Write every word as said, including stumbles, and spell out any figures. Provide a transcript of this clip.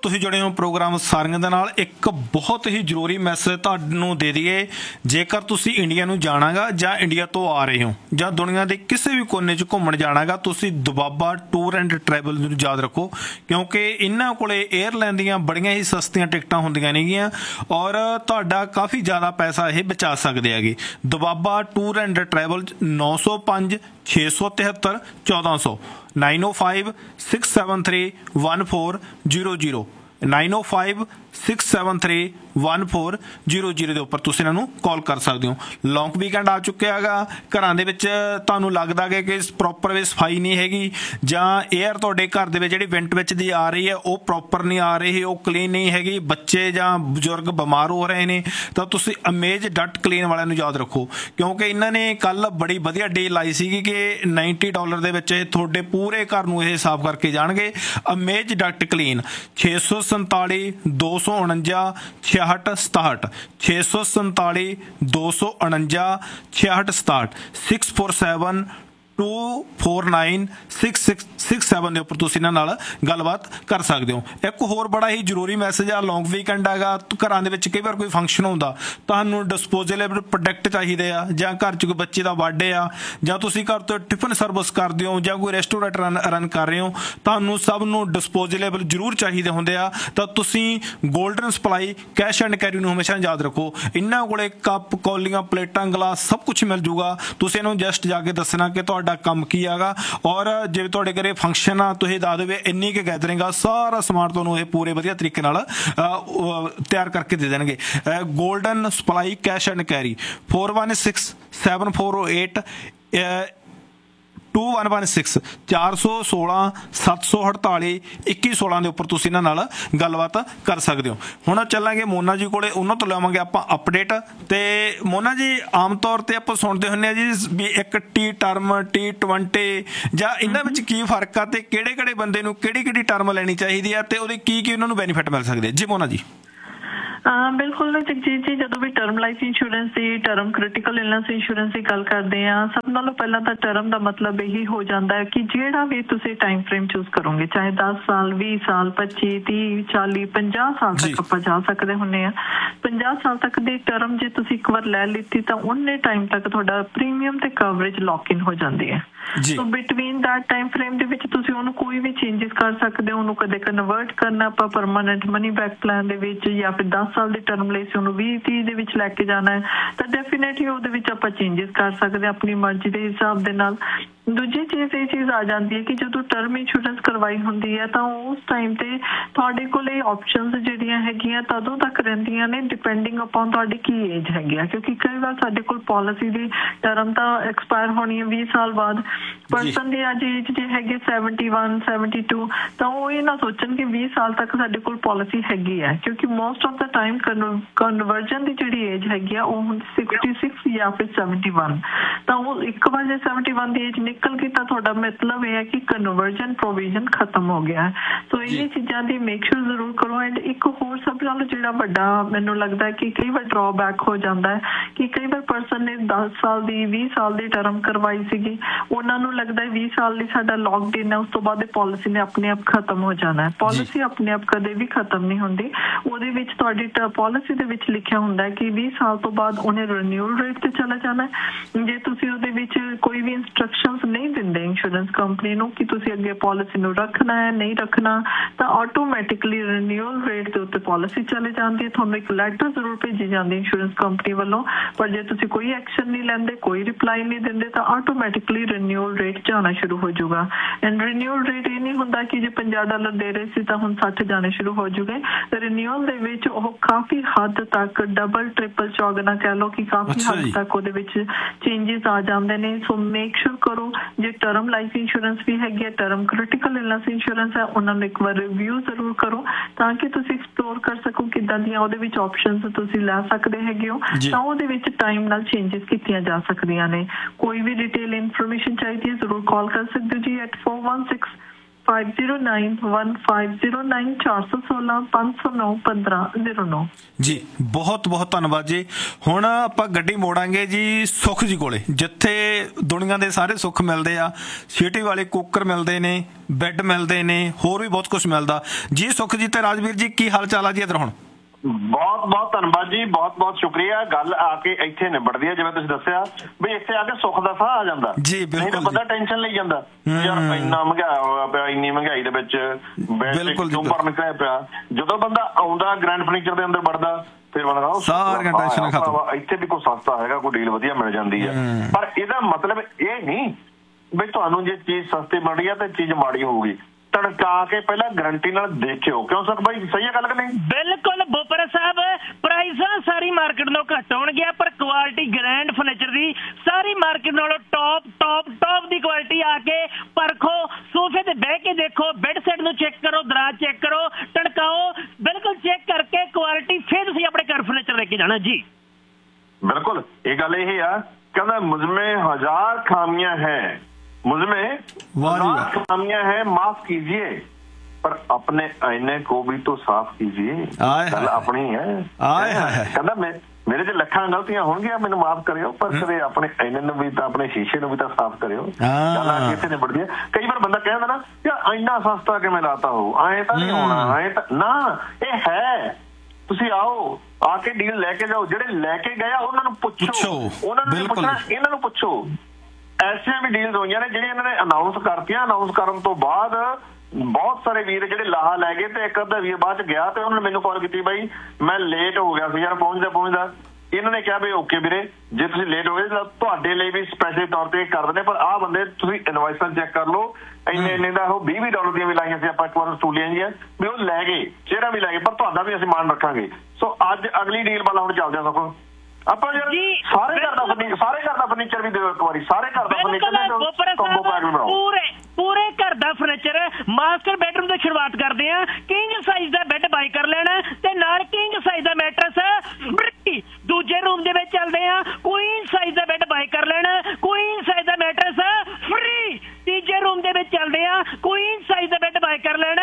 ਤੁਸੀਂ ਜੁੜੇ ਹੋ ਪ੍ਰੋਗਰਾਮ ਸਾਰਿਆਂ ਦੇ ਨਾਲ। ਇੱਕ ਬਹੁਤ ਹੀ ਜ਼ਰੂਰੀ ਮੈਸੇਜ ਤੁਹਾਨੂੰ ਦੇ ਦਈਏ, ਜੇਕਰ ਤੁਸੀਂ ਇੰਡੀਆ ਨੂੰ ਜਾਣਾਗਾ ਜਾਂ ਇੰਡੀਆ ਤੋਂ ਆ ਰਹੇ ਹੋ ਜਾਂ ਦੁਨੀਆ ਦੇ ਕਿਸੇ ਵੀ ਕੋਨੇ 'ਚ ਘੁੰਮਣ ਜਾਣਾਗਾ, ਤੁਸੀਂ ਦੁਆਬਾ ਟੂਰ ਐਂਡ ਟਰੈਵਲ ਨੂੰ ਯਾਦ ਰੱਖੋ, ਕਿਉਂਕਿ ਇਹਨਾਂ ਕੋਲੇ ਏਅਰਲਾਈਨ ਦੀਆਂ ਬੜੀਆਂ ਹੀ ਸਸਤੀਆਂ ਟਿਕਟਾਂ ਹੁੰਦੀਆਂ ਨੇਗੀਆਂ ਔਰ ਤੁਹਾਡਾ ਕਾਫੀ ਜ਼ਿਆਦਾ ਪੈਸਾ ਇਹ ਬਚਾ ਸਕਦੇ ਹੈਗੇ। ਦੁਆਬਾ ਟੂਰ ਐਂਡ ਟਰੈਵਲ ਨੌ ਸੌ ਪੰਜ ਛੇ ਸੌ ਤਿਹੱਤਰ ਚੌਦਾਂ ਸੌ ਨਾਈਨ ਓ five six seven three one four zero zero nine ਓ five six seven three one four zero zero ਦੇ ਉੱਪਰ ਤੁਸੀਂ ਇਹਨਾਂ ਨੂੰ ਕਾਲ ਕਰ ਸਕਦੇ ਹੋ। ਲੌਂਗ ਵੀਕਐਂਡ ਆ ਚੁੱਕਿਆ ਹੈਗਾ, ਘਰਾਂ ਦੇ ਵਿੱਚ ਤੁਹਾਨੂੰ ਲੱਗਦਾ ਕਿ ਕਿ ਪ੍ਰੋਪਰ ਵੇ ਸਫਾਈ ਨਹੀਂ ਹੈਗੀ ਜਾਂ ਏਅਰ ਤੁਹਾਡੇ ਘਰ ਦੇ ਵਿੱਚ ਜਿਹੜੀ ਵਿੰਟ ਵਿੱਚ ਦੀ ਆ ਰਹੀ ਹੈ ਉਹ ਪ੍ਰੋਪਰ ਨਹੀਂ ਆ ਰਹੀ, ਉਹ ਕਲੀਨ ਨਹੀਂ ਹੈਗੀ, ਬੱਚੇ ਜਾਂ ਬਜ਼ੁਰਗ ਬਿਮਾਰ ਹੋ ਰਹੇ ਨੇ, ਤਾਂ ਤੁਸੀਂ ਅਮੇਜ ਡਟ ਕਲੀਨ ਵਾਲਿਆਂ ਨੂੰ ਯਾਦ ਰੱਖੋ, ਕਿਉਂਕਿ ਇਹਨਾਂ ਨੇ ਕੱਲ੍ਹ ਬੜੀ ਵਧੀਆ ਡੀਲ ਲਾਈ ਸੀਗੀ ਕਿ ਨਾਈਨਟੀ ਡਾਲਰ ਦੇ ਵਿੱਚ ਇਹ ਤੁਹਾਡੇ ਪੂਰੇ ਘਰ ਨੂੰ ਇਹ ਸਾਫ਼ ਕਰਕੇ ਜਾਣਗੇ। ਅਮੇਜ ਡਟ ਕਲੀਨ ਛੇ ਸੌ ਸੰਤਾਲੀ ਦੋ ਸੌ ਉਣੰਜਾ ਛਿਆਹਠ ਸਤਾਹਠ ਛੇ ਸੌ ਸੰਤਾਲੀ ਦੋ ਸੌ ਉਣੰਜਾ ਛਿਆਹਠ ਸਤਾਹਠ six four seven two four nine six six six seven ਦੇ ਉੱਪਰ ਤੁਸੀਂ ਇਹਨਾਂ ਨਾਲ ਗੱਲਬਾਤ ਕਰ ਸਕਦੇ ਹੋ। ਇੱਕ ਹੋਰ ਬੜਾ ਹੀ ਜ਼ਰੂਰੀ ਮੈਸੇਜ ਆ, ਲੌਂਗ ਵੀਕਐਂਡ ਹੈਗਾ, ਘਰਾਂ ਦੇ ਵਿੱਚ ਕਈ ਵਾਰ ਕੋਈ ਫੰਕਸ਼ਨ ਹੁੰਦਾ, ਤੁਹਾਨੂੰ ਡਿਸਪੋਜ਼ੇਬਲ ਪ੍ਰੋਡਕਟ ਚਾਹੀਦੇ ਆ ਜਾਂ ਘਰ 'ਚ ਕੋਈ ਬੱਚੇ ਦਾ ਬਰਥਡੇ ਆ ਜਾਂ ਤੁਸੀਂ ਘਰ ਤੋਂ ਟਿਫਨ ਸਰਵਿਸ ਕਰਦੇ ਹੋ ਜਾਂ ਕੋਈ ਰੈਸਟੋਰੈਂਟ ਰਨ ਰਨ ਕਰ ਰਹੇ ਹੋ, ਤੁਹਾਨੂੰ ਸਭ ਨੂੰ ਡਿਸਪੋਜ਼ੇਬਲ ਜ਼ਰੂਰ ਚਾਹੀਦੇ ਹੁੰਦੇ ਆ, ਤਾਂ ਤੁਸੀਂ golden supply cash and carry ਨੂੰ ਹਮੇਸ਼ਾ ਯਾਦ ਰੱਖੋ। ਇਹਨਾਂ ਕੋਲੇ ਕੱਪ ਕੌਲੀਆਂ ਪਲੇਟਾਂ ਗਲਾਸ ਸਭ ਕੁਛ ਮਿਲ ਜੂਗਾ, ਤੁਸੀਂ ਇਹਨੂੰ ਜਸਟ ਜਾ ਕੇ ਦੱਸਣਾ ਕਿ ਤੁਹਾਡਾ ਕੰਮ ਕੀ ਹੈਗਾ ਔਰ ਜੇ ਤੁਹਾਡੇ ਘਰੇ ਫੰਕਸ਼ਨ ਆ ਤੁਸੀਂ ਦੱਸ ਦਿਓ ਇੰਨੀ ਕੁ ਗੈਦਰਿੰਗ ਆ, ਸਾਰਾ ਸਮਾਨ ਤੁਹਾਨੂੰ ਇਹ ਪੂਰੇ ਵਧੀਆ ਤਰੀਕੇ ਨਾਲ ਤਿਆਰ ਕਰਕੇ ਦੇ ਦੇਣਗੇ। Golden supply cash and carry four one six seven four eight two one one six ਚਾਰ ਸੌ ਸੋਲਾਂ ਸੱਤ ਸੌ ਅਠਤਾਲੀ ਇੱਕੀ ਸੋਲਾਂ ਦੇ ਉੱਪਰ ਤੁਸੀਂ ਇਹਨਾਂ ਨਾਲ ਗੱਲਬਾਤ ਕਰ ਸਕਦੇ ਹੋ। ਹੁਣ ਚੱਲਾਂਗੇ ਮੋਨਾ ਜੀ ਕੋਲੇ, ਉਹਨਾਂ ਤੋਂ ਲਵਾਂਗੇ ਆਪਾਂ ਅਪਡੇਟ। ਤੇ ਮੋਨਾ ਜੀ, ਆਮ ਤੌਰ ਤੇ ਆਪਾਂ ਸੁਣਦੇ ਹੁੰਦੇ ਆ ਜੀ ਵੀ ਇੱਕ ਟੀ ਟਰਮ ਟੀ ਟਵੰਟੀ ਜਾਂ ਇਹਨਾਂ ਵਿੱਚ ਕੀ ਫਰਕ ਆ ਤੇ ਕਿਹੜੇ ਕਿਹੜੇ ਬੰਦੇ ਨੂੰ ਕਿਹੜੀ ਕਿਹੜੀ ਟਰਮ ਲੈਣੀ ਚਾਹੀਦੀ ਆ ਤੇ ਉਹਦੇ ਕੀ ਕੀ ਉਹਨਾਂ ਨੂੰ ਬੈਨੀਫਿਟ ਮਿਲ ਸਕਦੇ ਜੀ ਮੋਨਾ ਜੀ? ਬਿਲਕੁਲ ਜਗਜੀਤ ਜੀ, ਜਦੋਂ ਵੀ ਟਰਮ ਲਾਈਫ ਇੰਸ਼ੋਰੈਂਸ ਦੀ ਟਰਮ ਕ੍ਰਿਟੀਕਲ ਇਲਨੈਸ ਇੰਸ਼ੋਰੈਂਸ ਦੀ ਗੱਲ ਕਰਦੇ ਆ, ਸਭ ਨਾਲੋਂ ਪਹਿਲਾਂ ਤਾਂ ਟਰਮ ਦਾ ਮਤਲਬ ਇਹੀ ਹੋ ਜਾਂਦਾ ਹੈ ਕਿ ਜਿਹੜਾ ਵੀ ਤੁਸੀਂ ਟਾਈਮ ਫਰੇਮ ਚੂਜ਼ ਕਰੋਗੇ, ਚਾਹੇ ਦਸ ਸਾਲ ਵੀਹ ਸਾਲ ਪੱਚੀ ਤੀਹ ਚਾਲੀ ਪੰਜਾਹ ਸਾਲ ਤੱਕ ਆਪਾਂ ਜਾ ਸਕਦੇ ਹੁੰਦੇ ਆ। ਪੰਜਾਹ ਸਾਲ ਤੱਕ ਦੀ ਟਰਮ ਜੇ ਤੁਸੀਂ ਇੱਕ ਵਾਰ ਲੈ ਲਿੱਤੀ ਤਾਂ ਉਹਨੇ ਟਾਈਮ ਤੱਕ ਤੁਹਾਡਾ ਪ੍ਰੀਮੀਅਮ ਤੇ ਕਵਰੇਜ ਲੌਕ ਇਨ ਹੋ ਜਾਂਦੀ ਹੈ। ਸੋ ਬਿਟਵੀਨ ਦੈਟ ਟਾਈਮ ਫਰੇਮ ਦੇ ਵਿੱਚ ਤੁਸੀਂ ਉਹਨੂੰ ਕੋਈ ਵੀ ਚੇਂਜਿਸ ਕਰ ਸਕਦੇ ਹੋ, ਉਹਨੂੰ ਕਦੇ ਕਨਵਰਟ ਕਰਨਾ ਆਪਾਂ ਪਰਮਾਨੈਂਟ ਮਨੀ ਬੈਕ ਪਲਾਨ ਦੇ ਵਿੱਚ ਜਾਂ ਫਿਰ ਦਸ ਸਾਲ ਦੀ ਟਰਮ ਲਈ ਸੀ ਉਹਨੂੰ ਵੀਹ ਤੀਹ ਦੇ ਵਿੱਚ ਲੈ ਕੇ ਜਾਣਾ ਹੈ ਤਾਂ ਡੈਫੀਨੇਟਲੀ ਉਹਦੇ ਵਿੱਚ ਆਪਾਂ ਚੇਂਜਿਸ ਕਰ ਸਕਦੇ ਆਪਣੀ ਮਰਜ਼ੀ ਦੇ ਹਿਸਾਬ ਦੇ ਨਾਲ। ਦੂਜੀ ਚੀਜ਼ ਇਹ ਚੀਜ਼ ਆ ਜਾਂਦੀ ਹੈ ਕਿ ਜਦੋਂ ਟਰਮ ਇੰਸ਼ੋਰੈਂਸ ਕਰਵਾਈ ਹੁੰਦੀ ਹੈ ਤਾਂ ਉਸ ਟਾਈਮ ਤੇ ਤੁਹਾਡੇ ਕੋਲ ਇਹ ਆਪਸ਼ਨਸ ਜਿਹੜੀਆਂ ਹੈਗੀਆਂ ਤਦੋਂ ਤੱਕ ਰਹਿੰਦੀਆਂ ਨੇ ਡਿਪੈਂਡਿੰਗ ਅਪੋਨ ਤੁਹਾਡੀ ਕੀ ਏਜ ਹੈਗੀ ਆ, ਕਿਉਂਕਿ ਕਈ ਵਾਰ ਸਾਡੇ ਕੋਲ ਪਾਲਿਸੀ ਦੀ ਟਰਮ ਤਾਂ ਐਕਸਪਾਇਰ ਹੋਣੀ ਹੈ ਵੀਹ ਸਾਲ ਬਾਅਦ, ਪਰਸਨ ਦੀ ਅੱਜ ਏਜ ਜੇ ਹੈਗੀ ਸੈਵਨਟੀ ਵਨ ਸੈਵਨਟੀ ਟੂ ਤਾਂ ਉਹ ਇਹ ਨਾ ਸੋਚਣ ਕਿ ਵੀਹ ਸਾਲ ਤੱਕ ਸਾਡੇ ਕੋਲ ਪਾਲਿਸੀ ਹੈਗੀ ਹੈ, ਕਿਉਂਕਿ most of the time conversion ਦੀ ਜਿਹੜੀ ਏਜ ਹੈਗੀ ਆ ਉਹ ਹੁਣ ਸਿਕਸਟੀ ਸਿਕਸ ਜਾਂ ਫਿਰ ਸੈਵਨਟੀ ਵਨ, ਤਾਂ ਉਹ ਇੱਕ ਵਾਰ ਜੇ ਸੈਵਨਟੀ ਵਨ ਦੀ ਏਜ ਨਿਕਲ ਗਈ ਤਾਂ ਤੁਹਾਡਾ ਮਤਲਬ ਇਹ ਹੈ ਕਿ ਕਨਵਰਜਨ ਪ੍ਰੋਵੀਜ਼ਨ ਖਤਮ ਹੋ ਗਿਆ। ਸੋ ਇਹ ਚੀਜ਼ਾਂ ਦੀ ਮੇਕ ਸ਼ੋਰ ਜ਼ਰੂਰ ਕਰੋ। ਐਂਡ ਇੱਕ ਹੋਰ ਸਭ ਨਾਲੋਂ ਜਿਹੜਾ ਵੱਡਾ ਮੈਨੂੰ ਲੱਗਦਾ ਕਿ ਕਈ ਵਾਰ ਡਰਾਬੈਕ ਹੋ ਜਾਂਦਾ ਹੈ ਕਿ ਕਈ ਵਾਰ ਪਰਸਨ ਨੇ ਦਸ ਸਾਲ ਦੀ ਵੀਹ ਸਾਲ ਦੀ ਟਰਮ ਕਰਵਾਈ ਸੀਗੀ, ਉਹਨਾਂ ਨੂੰ ਲੱਗਦਾ ਵੀਹ ਸਾਲ ਲਈ ਸਾਡਾ ਲੌਕਡ ਇਨ ਹੈ, ਉਸ ਤੋਂ ਬਾਅਦ ਇਹ ਪਾਲਿਸੀ ਨੇ ਆਪਣੇ ਆਪ ਖਤਮ ਹੋ ਜਾਣਾ ਹੈ। ਪਾਲਿਸੀ ਆਪਣੇ ਆਪ ਕਦੇ ਵੀ ਖਤਮ ਨਹੀਂ ਹੁੰਦੀ, ਉਹਦੇ ਵਿੱਚ ਤੁਹਾਡੀ ਪਾਲਿਸੀ ਦੇ ਵਿੱਚ ਲਿਖਿਆ ਹੁੰਦਾ ਹੈ ਕਿ ਵੀਹ ਸਾਲ ਤੋਂ ਬਾਅਦ ਉਹਨੇ ਰੀਨਿਊਅਲ ਰੇਟ ਤੇ ਚਲਾ ਜਾਣਾ। ਜੇ ਤੁਸੀਂ ਉਹਦੇ ਵਿੱਚ ਕੋਈ ਵੀ ਇੰਸਟਰਕਸ਼ਨਸ ਨਹੀਂ ਦਿੰਦੇ ਇੰਸ਼ੋਰੈਂਸ ਕੰਪਨੀ ਨੂੰ ਕਿ ਤੁਸੀਂ ਅੱਗੇ ਪਾਲਿਸੀ ਨੂੰ ਰੱਖਣਾ ਹੈ ਨਹੀਂ ਰੱਖਣਾ, ਤਾਂ ਆਟੋਮੈਟਿਕਲੀ ਰੀਨਿਊਅਲ ਰੇਟ ਦੇ ਉੱਤੇ ਪਾਲਿਸੀ ਚਲੇ ਜਾਂਦੀ ਹੈ। ਤੁਹਾਨੂੰ ਇੱਕ ਲੈਟਰ ਜ਼ਰੂਰ ਭੇਜੀ ਜਾਂਦੀ ਇੰਸ਼ੋਰੈਂਸ ਕੰਪਨੀ ਵੱਲੋਂ, ਪਰ ਜੇ ਤੁਸੀਂ ਕੋਈ ਐਕਸ਼ਨ ਨਹੀਂ ਲੈਂਦੇ ਕੋਈ ਰਿਪਲਾਈ ਨਹੀਂ ਦਿੰਦੇ ਤਾਂ ਆਟੋਮੈਟਿਕਲੀ ਰੀਨਿਊਅਲ ਰੇਟ ਜਾਣਾ ਸ਼ੁਰੂ ਹੋ ਜਾਊਗਾ। ਐਂਡ ਰੀਨਿਊਅਲ ਰੇਟ ਇਹ ਨਹੀਂ ਹੁੰਦਾ ਕਿ ਜੇ ਪੰਜਾਹ ਡਾਲਰ ਦੇ ਰਹੇ ਸੀ ਤਾਂ ਹੁਣ ਸੱਠ ਜਾਣੇ ਸ਼ੁਰੂ ਹੋ ਜੂਗੇ। ਰੀਨਿਊਅਲ ਦੇ ਵਿੱਚ ਉਹ ਕਾਫੀ ਹੱਦ ਤੱਕ ਡਬਲ ਟ੍ਰਿਪਲ ਚੌਗਣਾ ਕਹਿ ਲਓ ਕਿ ਕਾਫੀ ਹੱਦ ਤੱਕ ਉਹਦੇ ਵਿੱਚ ਚੇਂਜਿਸ ਆ ਜਾਂਦੇ ਨੇ। ਸੋ ਮੇਕ ਸ਼ੋਰ ਕਰੋ ਜੇ ਟਰਮ ਲਾਈਫ ਇੰਸ਼ੋਰੈਂਸ ਵੀ ਹੈਗੀ ਹੈ, ਟਰਮ ਕ੍ਰਿਟੀਕਲ ਇਲਨੈਸ ਇੰਸ਼ੋਰੈਂਸ ਹੈ, ਉਹਨਾਂ ਨੂੰ ਇੱਕ ਵਾਰ ਰਿਵਿਊ ਜ਼ਰੂਰ ਕਰੋ ਤਾਂ ਕਿ ਤੁਸੀਂ ਐਕਸਪਲੋਰ ਕਰ ਸਕੋ ਕਿੱਦਾਂ ਦੀਆਂ ਉਹਦੇ ਵਿੱਚ ਆਪਸ਼ਨਸ ਤੁਸੀਂ ਲੈ ਸਕਦੇ ਹੈਗੇ ਹੋ, ਤਾਂ ਉਹਦੇ ਵਿੱਚ ਟਾਈਮ ਨਾਲ ਚੇਂਜਿਸ ਕੀਤੀਆਂ ਜਾ ਸਕਦੀਆਂ ਨੇ। ਕੋਈ ਵੀ ਡਿਟੇਲ ਇਨਫੋਰਮੇਸ਼ਨ ਚਾਹੀਦੀ ਹੈ ਜ਼ਰੂਰ ਕਾਲ ਕਰ ਸਕਦੇ ਹੋ ਜੀ at four one six five zero nine one five zero nine चार सौ सोलह पाँच सौ नौ पंद्रह जीरो नौ ਜੀ ਬਹੁਤ ਬਹੁਤ ਧੰਨਵਾਦ ਜੀ। ਹੁਣ ਆਪਾਂ ਗੱਡੀ ਮੋੜਾਂਗੇ ਜੀ ਸੁਖ ਜੀ ਕੋਲੇ, ਜਿੱਥੇ ਦੁਨੀਆ ਦੇ ਸਾਰੇ ਸੁੱਖ ਮਿਲਦੇ ਆ। ਸਿਟੀ ਵਾਲੇ ਕੁੱਕਰ ਮਿਲਦੇ ਨੇ, ਬੈੱਡ ਮਿਲਦੇ ਨੇ, ਹੋਰ ਵੀ ਬਹੁਤ ਕੁਝ ਮਿਲਦਾ ਜੀ। ਸੁਖ ਜੀ ਤੇ ਰਾਜਵੀਰ ਜੀ, ਕੀ ਹਾਲ ਚਾਲ ਆ ਜੀ ਇੱਧਰ? ਹੁਣ ਬਹੁਤ ਬਹੁਤ ਧੰਨਵਾਦ ਜੀ, ਬਹੁਤ ਬਹੁਤ ਸ਼ੁਕਰੀਆ। ਗੱਲ ਆ ਕੇ ਇੱਥੇ ਨਿਬੜਦੀ ਹੈ, ਜਿਵੇਂ ਤੁਸੀਂ ਦੱਸਿਆ ਵੀ ਇੱਥੇ ਆ ਕੇ ਸੁੱਖ ਦਾ ਸਾਹ ਆ ਜਾਂਦਾ ਜੀ। ਬਿਲਕੁਲ, ਬੰਦਾ ਟੈਨਸ਼ਨ ਲਈ ਜਾਂਦਾ ਯਾਰ ਇੰਨਾ ਮਹਿੰਗਾਇਆ ਹੋਇਆ ਪਿਆ, ਇੰਨੀ ਮਹਿੰਗਾਈ ਦੇ ਵਿੱਚ ਕਿਉਂ ਭਰਨ ਨਿਕਲਿਆ ਪਿਆ। ਜਦੋਂ ਬੰਦਾ ਆਉਂਦਾ ਗ੍ਰੈਂਡ ਫਰਨੀਚਰ ਦੇ ਅੰਦਰ ਵੜਦਾ, ਫਿਰ ਬੰਦਾ ਸਾਰੀਆਂ ਟੈਨਸ਼ਨਾਂ ਖਤਮ। ਇੱਥੇ ਵੀ ਕੋਈ ਸਸਤਾ ਹੈਗਾ, ਕੋਈ ਡੀਲ ਵਧੀਆ ਮਿਲ ਜਾਂਦੀ ਹੈ। ਪਰ ਇਹਦਾ ਮਤਲਬ ਇਹ ਨਹੀਂ ਵੀ ਤੁਹਾਨੂੰ ਜੇ ਚੀਜ਼ ਸਸਤੀ ਮਿਲ ਰਹੀ ਹੈ ਤੇ ਚੀਜ਼ ਮਾੜੀ ਹੋਊਗੀ। ਤੜਕਾ ਕੇ ਪਹਿਲਾਂ ਗਰੰਟੀ ਨਾਲ ਦੇਖਿਓ। ਕਿਉਂ ਸਰ ਬਾਈ, ਸਹੀ ਹੈ ਗੱਲ ਕਿ ਨਹੀਂ? ਬਿਲਕੁਲ ਬੋਪਰਾ ਸਾਹਿਬ, ਪ੍ਰਾਈਸਾਂ ਸਾਰੀ ਮਾਰਕੀਟ ਨਾਲੋਂ ਘੱਟ ਹੋਣਗੀਆਂ, ਪਰ ਕੁਆਲਿਟੀ ਗ੍ਰੈਂਡ ਫਰਨੀਚਰ ਦੀ ਸਾਰੀ ਮਾਰਕੀਟ ਨਾਲੋਂ ਟੌਪ ਟੌਪ ਟੌਪ ਦੀ ਕੁਆਲਿਟੀ। ਆ ਕੇ ਪਰਖੋ, ਸੋਫੇ ਤੇ ਬਹਿ ਕੇ ਦੇਖੋ, ਬੈੱਡ ਸੈੱਟ ਨੂੰ ਚੈੱਕ ਕਰੋ, ਦਰਾਜ਼ ਚੈੱਕ ਕਰੋ, ਟੜਕਾਓ, ਬਿਲਕੁਲ ਚੈੱਕ ਕਰਕੇ ਕੁਆਲਿਟੀ ਫਿਰ ਤੁਸੀਂ ਆਪਣੇ ਘਰ ਫਰਨੀਚਰ ਲੈ ਕੇ ਜਾਣਾ ਜੀ। ਬਿਲਕੁਲ ਇਹ ਗੱਲ ਇਹ ਆ, ਕਹਿੰਦਾ ਮੁझमें हजार खामियां हैं, मुझमें हजार खामियां हैं, माफ कीजिए पर अपने आईने को भी तो साफ कीजिए। गल अपनी है। कहता मैं मेरे च लखां गलतियां होणगियां, मैनूं माफ करियो, पर कदे अपने आईने नूं भी तां अपने शीशे नूं भी तां साफ करियो। गल आ किथे निबड़दी है। कई बार बंदा कहदा ना यार आईना सस्ता किवें लाता हो, आए तां नहीं होना, आए तां ना, ये है। ਤੁਸੀਂ ਆਓ, ਆ ਕੇ ਡੀਲ ਲੈ ਕੇ ਜਾਓ। ਜਿਹੜੇ ਲੈ ਕੇ ਗਏ ਆ ਉਹਨਾਂ ਨੂੰ ਪੁੱਛੋ, ਉਹਨਾਂ ਨੂੰ ਪੁੱਛਣਾ, ਇਹਨਾਂ ਨੂੰ ਪੁੱਛੋ। ਐਸੀਆਂ ਵੀ ਡੀਲਸ ਹੋਈਆਂ ਨੇ ਜਿਹੜੀਆਂ ਇਹਨਾਂ ਨੇ ਅਨਾਉਂਸ ਕਰਤੀਆਂ। ਅਨਾਉਂਸ ਕਰਨ ਤੋਂ ਬਾਅਦ ਬਹੁਤ ਸਾਰੇ ਵੀਰ ਜਿਹੜੇ ਲਾਹਾ ਲੈ ਗਏ, ਤੇ ਇੱਕ ਅੱਧਾ ਵੀਰ ਬਾਅਦ ਚ ਗਿਆ ਤੇ ਉਹਨਾਂ ਨੇ ਮੈਨੂੰ ਕਾਲ ਕੀਤੀ, ਬਾਈ ਮੈਂ ਲੇਟ ਹੋ ਗਿਆ ਸੀ ਯਾਰ ਪਹੁੰਚਦਾ ਪਹੁੰਚਦਾ। ਇਹਨਾਂ ਨੇ ਕਿਹਾ ਵੀ ਓਕੇ ਵੀਰੇ, ਜੇ ਤੁਸੀਂ ਲੇਟ ਹੋ ਗਏ ਤਾਂ ਤੁਹਾਡੇ ਲਈ ਵੀ ਸਪੈਸ਼ਲ ਤੌਰ ਤੇ ਕਰ ਦਿੰਦੇ, ਪਰ ਆਹ ਬੰਦੇ ਤੁਸੀਂ ਇਨਵਾਇਸਾਂ ਚੈੱਕ ਕਰ ਲਓ, ਇੰਨੇ ਇੰਨੇ ਦਾ ਉਹ ਵੀਹ ਵੀਹ ਡਾਲਰ ਦੀਆਂ ਵੀ ਲਾਈਆਂ ਸੀ ਆਪਾਂ ਇੱਕ ਵਾਰ ਸਟੂਡੀਆਂ ਜੀਆਂ ਵੀ, ਉਹ ਲੈ ਗਏ, ਚਿਹਰਾ ਵੀ ਲੈ ਗਏ, ਪਰ ਤੁਹਾਡਾ ਵੀ ਅਸੀਂ ਮਾਣ ਰੱਖਾਂਗੇ। ਸੋ ਅੱਜ ਅਗਲੀ ਡੀਲ ਵਾਲਾ ਹੁਣ ਚੱਲਦੇ ਆ ਸਗੋਂ ਆਪਾਂ ਯਾਰ ਸਾਰੇ ਘਰ ਦਾ ਫਰਨੀਚਰ, ਸਾਰੇ ਘਰ ਦਾ ਫਰਨੀਚਰ ਵੀ ਦਿਓ ਇੱਕ ਵਾਰੀ, ਸਾਰੇ ਘਰ ਦਾ ਫਰਨੀਚਰ ਕੰਬੋ ਪੈਕ ਵੀ ਬਣਾਓ। ਪੂਰੇ ਪੂਰੇ ਘਰ ਦਾ ਫਰਨੀਚਰ। ਮਾਸਟਰ ਬੈਡਰੂਮ ਤੋਂ ਸ਼ੁਰੂਆਤ ਕਰਦੇ ਆ। ਕਿੰਗ ਸਾਈਜ਼ ਦਾ ਬੈੱਡ ਬਾਈ ਕਰ ਲੈਣਾ ਤੇ ਨਾਲ ਕਿੰਗ ਸਾਈਜ਼ ਦਾ ਮੈਟਰਸ। ਦੂਜੇ ਰੂਮ ਦੇ ਵਿੱਚ ਚੱਲਦੇ ਆ, ਕੁਈਨ ਸਾਈਜ਼ ਦਾ ਬੈੱਡ ਬਾਈ ਕਰ ਲੈਣਾ, ਕੁਈਨ ਸਾਈਜ਼ ਦਾ ਮੈਟਰਸ ਫ੍ਰੀ। ਤੀਜੇ ਰੂਮ ਦੇ ਵਿੱਚ ਚੱਲਦੇ ਆ, ਕੁਈਨ ਸਾਈਜ਼ ਦਾ ਬੈੱਡ ਬਾਈ ਕਰ ਲੈਣਾ।